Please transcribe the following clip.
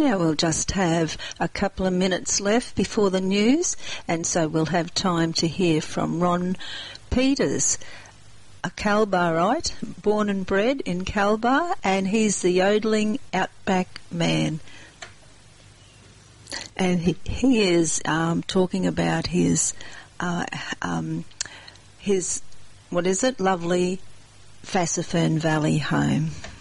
Now we'll just have a couple of minutes left before the news, and so we'll have time to hear from Ron Peters, a Kalbarite, born and bred in Kalbar, and he's the yodeling outback man. And he is talking about his what is it, lovely Fassifern Valley home.